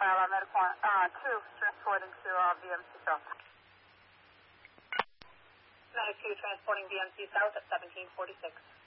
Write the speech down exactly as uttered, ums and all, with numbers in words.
file on Medic one, uh, two, transporting to uh, B M C South. Medic two transporting B M C South at seventeen forty-six.